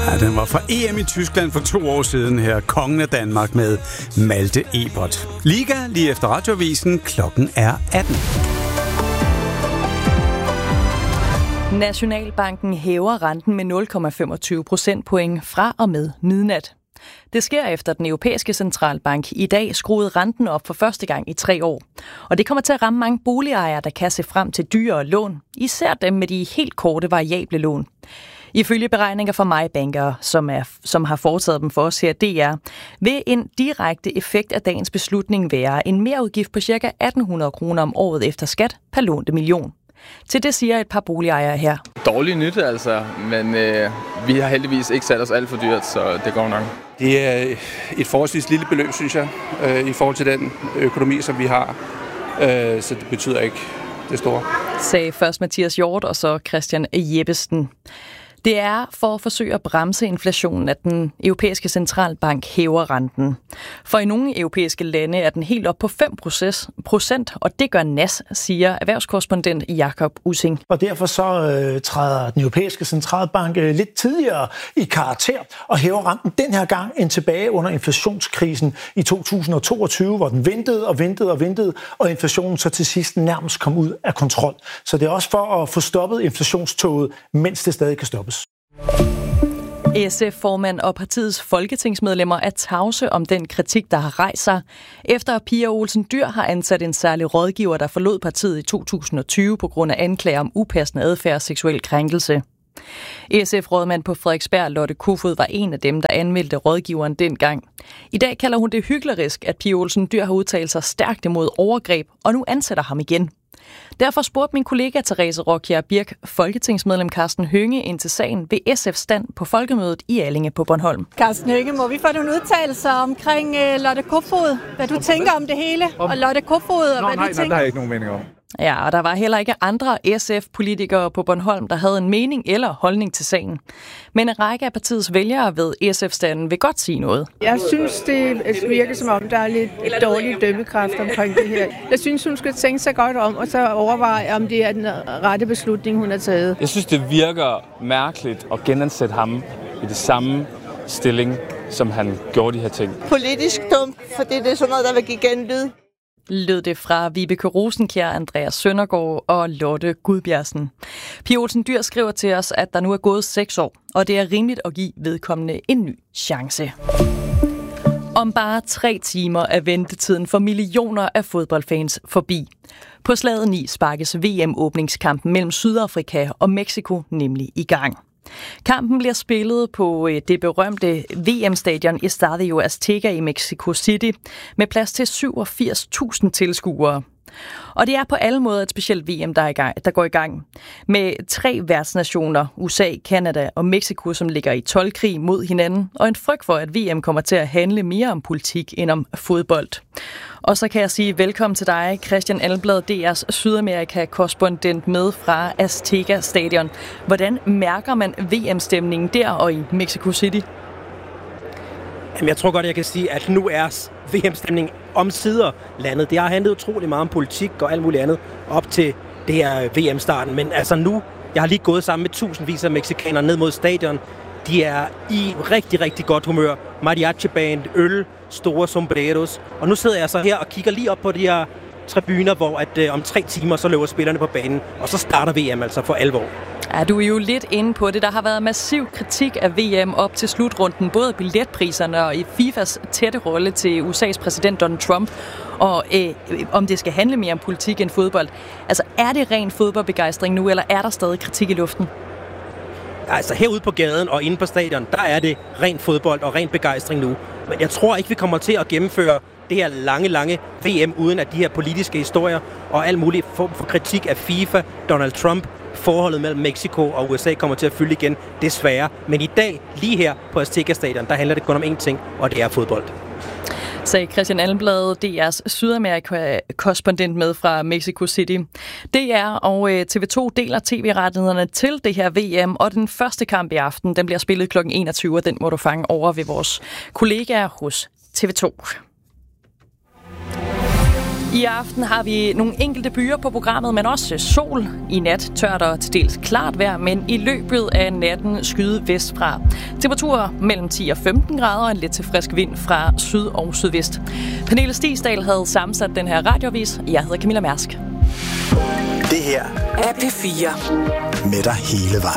Ja, den var fra EM i Tyskland for 2 år siden her. Kongen af Danmark med Malte Ebert. Liga lige efter radioavisen. Klokken er 18. Nationalbanken hæver renten med 0,25 procentpoint fra og med midnat. Det sker efter den europæiske centralbank i dag skruede renten op for første gang i 3 år. Og det kommer til at ramme mange boligejere, der kan se frem til dyrere lån. Især dem med de helt korte variable lån. Ifølge beregninger fra MyBanker, som har foretaget dem for os her, DR, vil en direkte effekt af dagens beslutning være en merudgift på ca. 1.800 kroner om året efter skat per lånte million. Til det siger et par boligejere her. Dårlig nyt altså, men vi har heldigvis ikke sat os alt for dyrt, så det går nok. Det er et forholdsvis lille beløb, synes jeg, i forhold til den økonomi, som vi har. Så det betyder ikke det store. Sagde først Mathias Hjort og så Christian Jeppesen. Det er for at forsøge at bremse inflationen, at den europæiske centralbank hæver renten. For i nogle europæiske lande er den helt op på 5%, og det gør NAS, siger erhvervskorrespondent Jakob Ussing. Og derfor så træder den europæiske centralbank lidt tidligere i karakter og hæver renten den her gang end tilbage under inflationskrisen i 2022, hvor den ventede, og inflationen så til sidst nærmest kom ud af kontrol. Så det er også for at få stoppet inflationstoget, mens det stadig kan stoppes. SF-formand og partiets folketingsmedlemmer er tavse om den kritik, der har rejst sig, efter at Pia Olsen Dyhr har ansat en særlig rådgiver, der forlod partiet i 2020 på grund af anklager om upassende adfærd og seksuel krænkelse. SF-rådmand på Frederiksberg, Lotte Kofod, var en af dem, der anmeldte rådgiveren dengang. I dag kalder hun det hyklerisk, at Pia Olsen Dyhr har udtalt sig stærkt imod overgreb, og nu ansætter ham igen. Derfor spurgte min kollega Therese Rockjær Birk, folketingsmedlem Karsten Hønge, ind til sagen ved SF stand på Folkemødet i Allinge på Bornholm. Karsten Hønge, må vi få nogle udtalelser omkring Lotte Kofod? Hvad du tænker om det hele? Og Lotte Kofod, og hvad du tænker? Nej, der har jeg ikke nogen mening om. Ja, og der var heller ikke andre SF-politikere på Bornholm, der havde en mening eller holdning til sagen. Men en række af partiets vælgere ved SF-standen vil godt sige noget. Jeg synes, det virker som om, der er lidt dårlig dømmekraft omkring det her. Jeg synes, hun skal tænke sig godt om, og så overveje, om det er den rette beslutning, hun har taget. Jeg synes, det virker mærkeligt at genansætte ham i det samme stilling, som han gjorde de her ting. Politisk dumt, for det er sådan noget, der vil give genlyd. Lød det fra Vibeke Rosenkjær, Andreas Søndergaard og Lotte Gudbjergsen. Pia Olsen Dyhr skriver til os, at der nu er gået 6 år, og det er rimeligt at give vedkommende en ny chance. Om bare 3 timer er ventetiden for millioner af fodboldfans forbi. På Slaget 9 sparkes VM-åbningskampen mellem Sydafrika og Mexico nemlig i gang. Kampen bliver spillet på det berømte VM-stadion Estadio Azteca i Mexico City med plads til 87.000 tilskuere. Og det er på alle måder et specielt VM, der går i gang. Med 3 værtsnationer, USA, Canada og Mexico, som ligger i toldkrig mod hinanden, og en frygt for, at VM kommer til at handle mere om politik end om fodbold. Og så kan jeg sige velkommen til dig, Christian Alblad, DR's Sydamerika-korrespondent med fra Azteca Stadion. Hvordan mærker man VM-stemningen der og i Mexico City? Jamen, jeg tror godt, jeg kan sige, at nu er VM-stemningen omsider landet. Det har handlet utrolig meget om politik og alt muligt andet op til det her VM-starten. Men altså nu, jeg har lige gået sammen med tusindvis af mexikanere ned mod stadion. De er i rigtig, rigtig godt humør. Mariachi-band, øl, store sombreros. Og nu sidder jeg så her og kigger lige op på de her tribuner, hvor at, om 3 timer så løber spillerne på banen. Og så starter VM altså for alvor. Ja, du er jo lidt inde på det. Der har været massiv kritik af VM op til slutrunden, både af billetpriserne og i FIFAs tætte rolle til USA's præsident Donald Trump, og om det skal handle mere om politik end fodbold. Altså, er det ren fodboldbegejstring nu, eller er der stadig kritik i luften? Altså, herude på gaden og inde på stadion, der er det ren fodbold og ren begejstring nu. Men jeg tror ikke, vi kommer til at gennemføre det her lange VM uden at de her politiske historier og alt muligt form for kritik af FIFA, Donald Trump, forholdet mellem Mexico og USA kommer til at fylde igen, desværre. Men i dag, lige her på Azteca Stadion, der handler det kun om én ting, og det er fodbold. Sagde Christian Alblad, DR's Sydamerika-korrespondent med fra Mexico City. DR og TV2 deler tv-rettighederne til det her VM, og den første kamp i aften, den bliver spillet kl. 21, og den må du fange over ved vores kollegaer hos TV2. I aften har vi nogle enkelte byer på programmet, men også sol. I nat tørt og til dels klart vejr, men i løbet af natten skyde vestfra. Temperaturer mellem 10 og 15 grader og en lidt til frisk vind fra syd og sydvest. Pernille Stigsdal havde sammensat den her radioavis. Jeg hedder Camilla Mærsk. Det her er P4 med dig hele vejen.